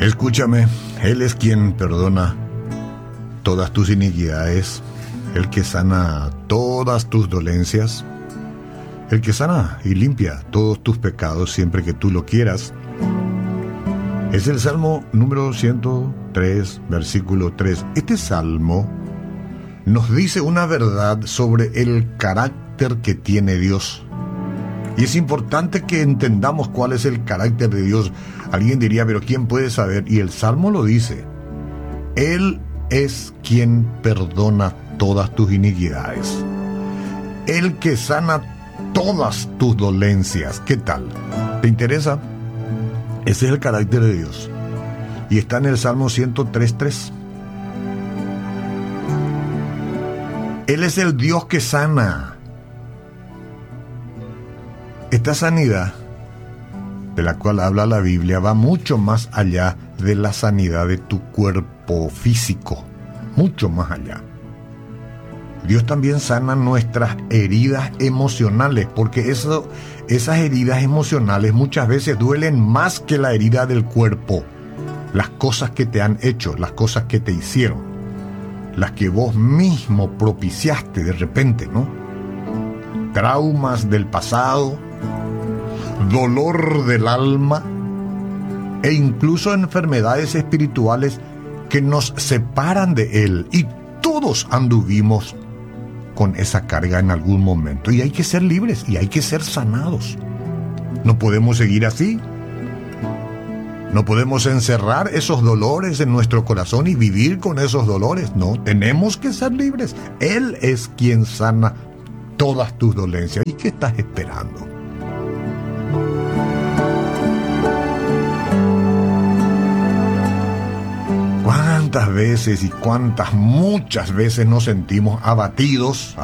Escúchame, Él es quien perdona todas tus iniquidades, el que sana todas tus dolencias, el que sana y limpia todos tus pecados siempre que tú lo quieras. Es el Salmo número 103, versículo 3. Este salmo nos dice una verdad sobre el carácter que tiene Dios. Y es importante que entendamos cuál es el carácter de Dios. Alguien diría, pero ¿quién puede saber? Y el Salmo lo dice. Él es quien perdona todas tus iniquidades. El que sana todas tus dolencias. ¿Qué tal? ¿Te interesa? Ese es el carácter de Dios. Y está en el Salmo 103.3. Él es el Dios que sana. Esta sanidad de la cual habla la Biblia va mucho más allá de la sanidad de tu cuerpo físico. Mucho más allá. Dios también sana nuestras heridas emocionales, porque esas heridas emocionales muchas veces duelen más que la herida del cuerpo. Las cosas que te han hecho, las cosas que te hicieron, las que vos mismo propiciaste de repente, ¿no? Traumas del pasado, dolor del alma e incluso enfermedades espirituales que nos separan de Él. Y todos anduvimos con esa carga en algún momento, y hay que ser libres y hay que ser sanados. No podemos seguir así. No podemos encerrar esos dolores en nuestro corazón y vivir con esos dolores. No, tenemos que ser libres. Él es quien sana todas tus dolencias. ¿Y qué estás esperando? ¿Cuántas veces y muchas veces nos sentimos abatidos,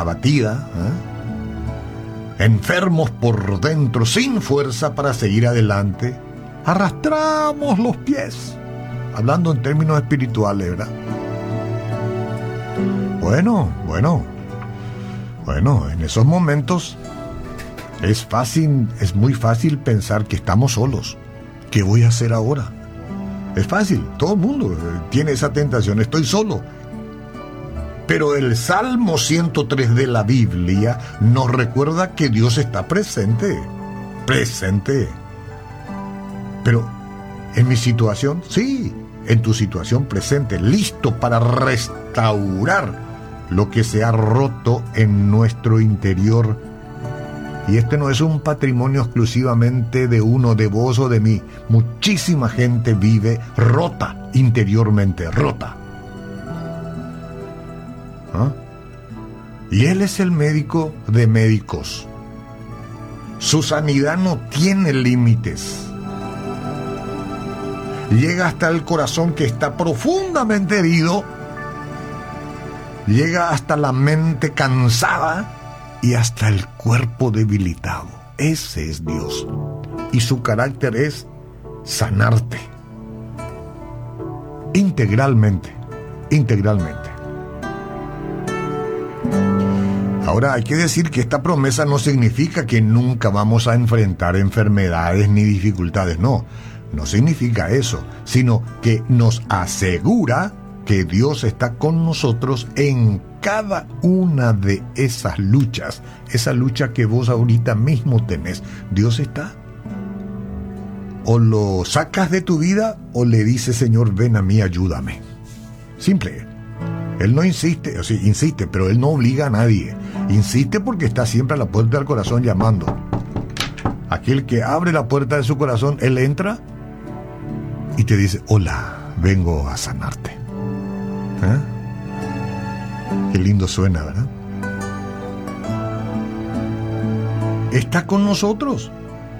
enfermos por dentro, sin fuerza para seguir adelante? Arrastramos los pies, hablando en términos espirituales, ¿verdad? Bueno, en esos momentos es muy fácil pensar que estamos solos. ¿Qué voy a hacer ahora? Es fácil, todo el mundo tiene esa tentación, estoy solo. Pero el Salmo 103 de la Biblia nos recuerda que Dios está presente. Pero en mi situación, sí, en tu situación presente, listo para restaurar lo que se ha roto en nuestro interior. Y este no es un patrimonio exclusivamente de uno, de vos o de mí. Muchísima gente vive rota, interiormente rota. ¿Ah? Y Él es el médico de médicos. Su sanidad no tiene límites. Llega hasta el corazón que está profundamente herido. Llega hasta la mente cansada y hasta el cuerpo debilitado. Ese es Dios. Y su carácter es sanarte. Integralmente. Ahora hay que decir que esta promesa no significa que nunca vamos a enfrentar enfermedades ni dificultades. No significa eso, sino que nos asegura que Dios está con nosotros en cada una de esas luchas. Esa lucha que vos ahorita mismo tenés, Dios está. O lo sacas de tu vida o le dices, Señor, ven a mí, ayúdame. Simple. Él no insiste, insiste, pero Él no obliga a nadie. Insiste porque está siempre a la puerta del corazón llamando. Aquel que abre la puerta de su corazón, Él entra y te dice, hola, vengo a sanarte. Qué lindo suena, ¿verdad? Está con nosotros.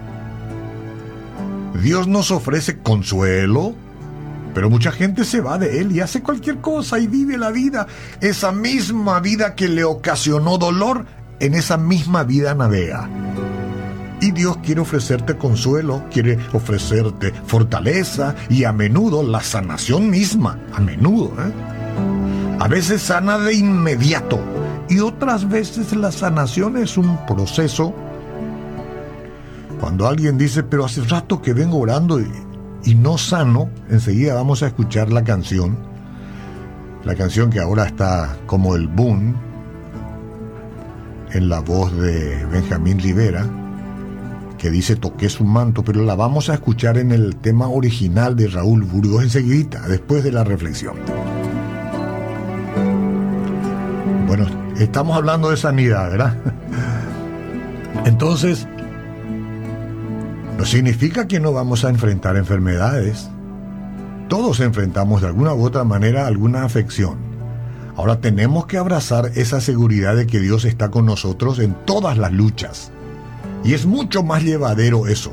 Dios nos ofrece consuelo, pero mucha gente se va de Él y hace cualquier cosa y vive la vida. Esa misma vida que le ocasionó dolor, en esa misma vida navega. Y Dios quiere ofrecerte consuelo, quiere ofrecerte fortaleza y a menudo la sanación misma. A menudo, A veces sana de inmediato y otras veces la sanación es un proceso. Cuando alguien dice, pero hace rato que vengo orando y no sano, enseguida vamos a escuchar la canción que ahora está como el boom en la voz de Benjamín Rivera, que dice toqué su manto, pero la vamos a escuchar en el tema original de Raúl Burgos enseguida, después de la reflexión. Bueno, estamos hablando de sanidad, ¿verdad? Entonces, no significa que no vamos a enfrentar enfermedades. Todos enfrentamos de alguna u otra manera alguna afección. Ahora tenemos que abrazar esa seguridad de que Dios está con nosotros en todas las luchas. Y es mucho más llevadero eso.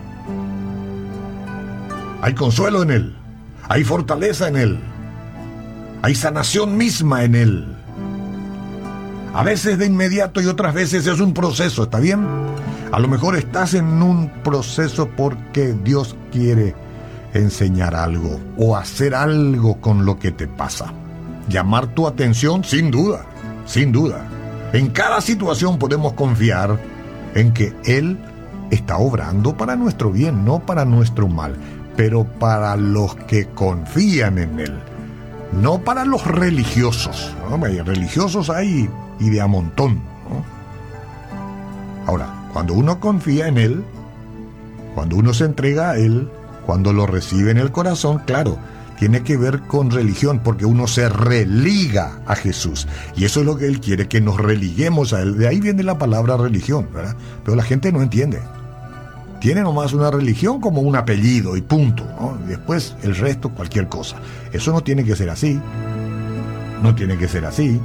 Hay consuelo en Él, hay fortaleza en Él, hay sanación misma en Él. A veces de inmediato y otras veces es un proceso, ¿está bien? A lo mejor estás en un proceso porque Dios quiere enseñar algo o hacer algo con lo que te pasa. Llamar tu atención, sin duda, sin duda. En cada situación podemos confiar en que Él está obrando para nuestro bien, no para nuestro mal, pero para los que confían en Él, no para los religiosos, ¿no? Religiosos hay y de a montón, ¿no? Ahora, cuando uno confía en Él, cuando uno se entrega a Él, cuando lo recibe en el corazón, claro, tiene que ver con religión, porque uno se religa a Jesús. Y eso es lo que Él quiere, que nos religuemos a Él. De ahí viene la palabra religión, ¿verdad? Pero la gente no entiende. Tiene nomás una religión como un apellido y punto, ¿no? Y después el resto, cualquier cosa. Eso no tiene que ser así. No tiene que ser así.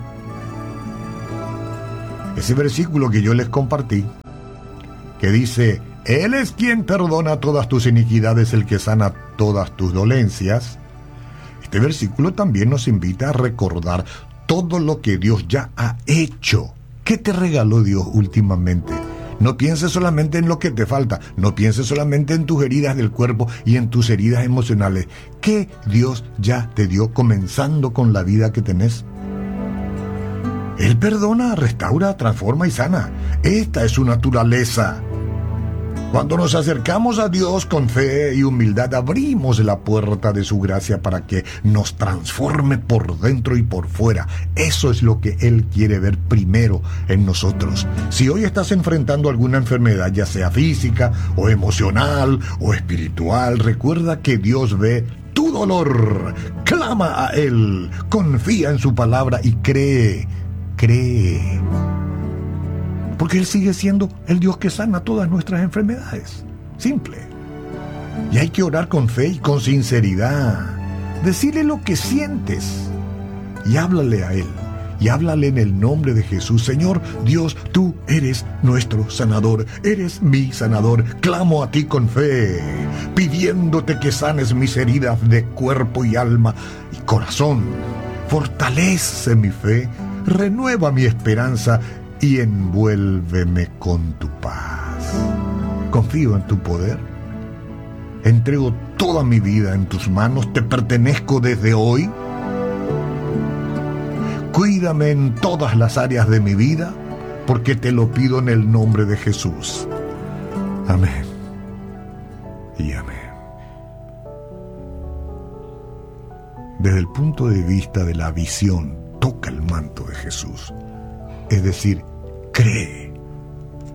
Ese versículo que yo les compartí, que dice, Él es quien perdona todas tus iniquidades, el que sana todas tus dolencias. Este versículo también nos invita a recordar todo lo que Dios ya ha hecho. ¿Qué te regaló Dios últimamente? No pienses solamente en lo que te falta, no pienses solamente en tus heridas del cuerpo y en tus heridas emocionales. ¿Qué Dios ya te dio comenzando con la vida que tenés? Él perdona, restaura, transforma y sana. Esta es su naturaleza. Cuando nos acercamos a Dios con fe y humildad, abrimos la puerta de su gracia para que nos transforme por dentro y por fuera. Eso es lo que Él quiere ver primero en nosotros. Si hoy estás enfrentando alguna enfermedad, ya sea física o emocional o espiritual, recuerda que Dios ve tu dolor. Clama a Él, confía en su palabra y cree. Porque Él sigue siendo el Dios que sana todas nuestras enfermedades. Simple. Y hay que orar con fe y con sinceridad. Decirle lo que sientes. Y háblale a Él. Y háblale en el nombre de Jesús. Señor Dios, tú eres nuestro sanador. Eres mi sanador. Clamo a ti con fe, pidiéndote que sanes mis heridas de cuerpo y alma y corazón. Fortalece mi fe. Renueva mi esperanza y envuélveme con tu paz. Confío en tu poder. Entrego toda mi vida en tus manos. Te pertenezco desde hoy. Cuídame en todas las áreas de mi vida, porque te lo pido en el nombre de Jesús. Amén y amén. Desde el punto de vista de la visión, toca el manto de Jesús. Es decir, cree.